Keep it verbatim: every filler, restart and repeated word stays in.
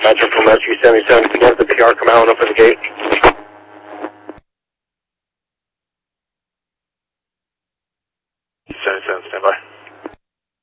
Roger from Rescue seventy-seven, can you have the P R come out and open the gate? seventy-seven, stand by.